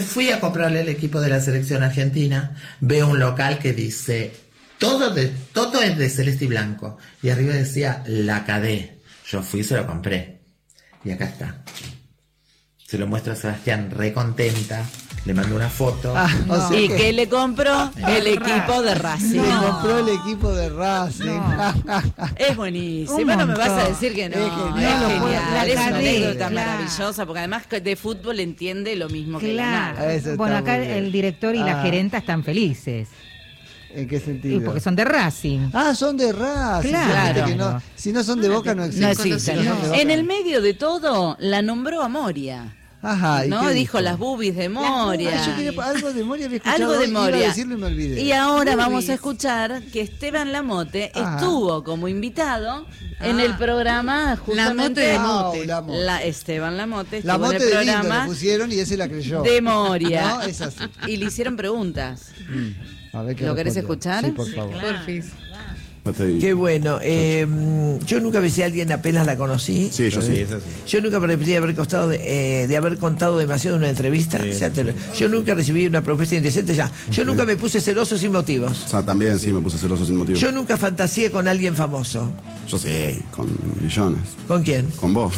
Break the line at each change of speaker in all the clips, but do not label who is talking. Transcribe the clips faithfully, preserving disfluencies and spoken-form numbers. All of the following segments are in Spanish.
fui a comprarle el equipo de la selección argentina, veo un local que dice, todo, de, todo es de celeste y blanco. Y arriba decía, La Cadé. Yo fui y se lo compré. Y acá está. Se lo muestra a Sebastián re contenta. Le mando una foto.
Ah,
no.
o sea
¿Y
que...
qué le compró? El equipo de Racing.
Le
No.
compró el equipo de Racing.
No. Es buenísimo.
Un
No me vas
montón.
a decir que no.
Es
Es
genial.
genial.
No,
la
Es una
cadena,
anécdota
claro.
maravillosa, porque además de fútbol entiende lo mismo que
Claro.
ganar.
Eso está
Bueno, acá
muy bien.
el director y
Ah.
la gerenta están felices.
¿En qué
Y
sentido?
porque son de Racing.
Ah, son de Racing.
Claro.
Fíjate que no- si no son de Boca no existen.
No existen.
Si no son de Boca.
En el medio de todo, la nombró a Moria.
Ajá, ¿y
¿No?
qué
Dijo las boobies de Moria.
Ah, yo quería, algo de Moria había escuchado.
Algo de
hoy, iba a
Moria.
decirlo y me olvidé.
Y ahora
Boobies.
vamos a escuchar que Esteban Lamote
Ajá.
estuvo como invitado en
Ah.
el programa justamente
de
Ah,
Mote.
la Mote.
La Esteban Lamote
La
estuvo
mote
en el
de lindo le
programa
pusieron y ese la creyó.
de Moria.
No, es así.
Y le hicieron preguntas.
Mm. A ver qué
¿Lo querés
respondió.
escuchar?
Sí, por favor.
Porfis.
Qué bueno. Eh, yo nunca besé a alguien apenas la conocí.
Sí, yo sí.
Yo nunca me arrepentí de haber, costado de, eh, de haber contado demasiado en una entrevista.
Sí.
O sea, te lo- yo nunca recibí una propuesta indecente ya. Yo nunca me puse celoso sin motivos.
O sea, también sí me puse celoso sin motivo.
Yo nunca fantaseé con alguien famoso.
Yo sí, con millones.
¿Con quién?
Con vos.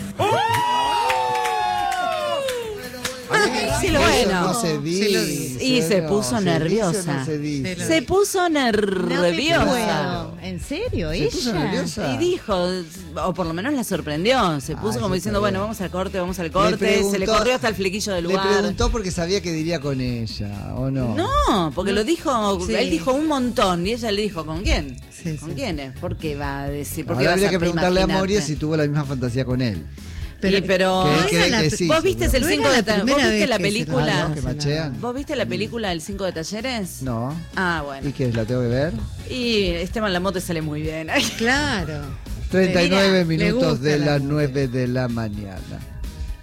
Sí, lo bueno.
No se dice.
Y se
no,
puso
se
nerviosa.
dice o no se dice.
Se lo-
Se puso nerviosa.
¿En serio?
¿Se
¿Ella?
puso nerviosa?
Y dijo, o por lo menos la sorprendió. Se puso
Ah,
como
eso
diciendo,
está
bueno,
bien.
vamos al corte, vamos al
Le
corte. Se le
preguntó-
corrió hasta el flequillo del
Le
lugar.
preguntó porque sabía que diría con ella, ¿o no?
No, porque lo dijo,
Sí.
él dijo un montón y ella le dijo, ¿con quién?
Sí,
¿Con
sí.
quién es? ¿Por qué va a decir? ¿Por qué
Ahora
vas
habría
a
que preguntarle a
imaginarte?
Moria si tuvo la misma fantasía con él.
Pero,
Y, pero
Que él
no
cree
era la-
que sí.
¿vos viste el
No era
cinco
la
de ta- ¿Vos
primera
viste
vez
la
que se
película?
Ah, ¿no? Que machean.
¿Vos viste la película El cinco de talleres?
No.
Ah, bueno.
¿Y qué? ¿La tengo que ver?
Y Esteban Lamote sale muy bien.
Claro.
treinta y nueve
Mira, le
minutos
gusta
de
la
las
mujer.
nueve de la mañana.